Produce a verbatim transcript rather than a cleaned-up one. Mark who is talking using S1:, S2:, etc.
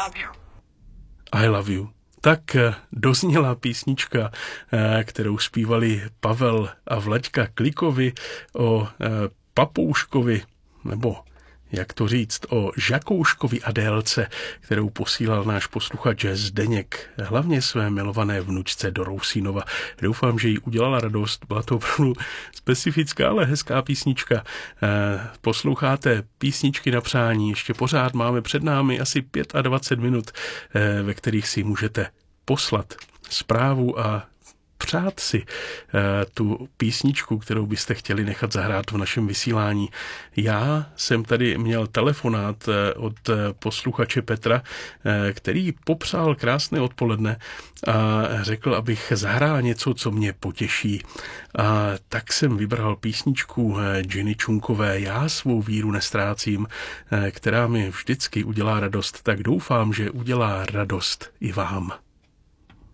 S1: love you.
S2: I love you. Tak dozněla písnička, kterou zpívali Pavel a Vlaďka Klikovi o papouškovi, nebo jak to říct, o Žakouškovi Adélce, kterou posílal náš posluchač Zdeněk, hlavně své milované vnučce do Rousínova. Doufám, že jí udělala radost, byla to opravdu specifická, ale hezká písnička. Posloucháte písničky na přání, ještě pořád máme před námi asi dvacet pět minut, ve kterých si můžete poslat zprávu a přát si tu písničku, kterou byste chtěli nechat zahrát v našem vysílání. Já jsem tady měl telefonát od posluchače Petra, který popřál krásné odpoledne a řekl, abych zahrál něco, co mě potěší. A tak jsem vybral písničku Jenny Čunkové Já svou víru nestrácím, která mi vždycky udělá radost, tak doufám, že udělá radost i vám.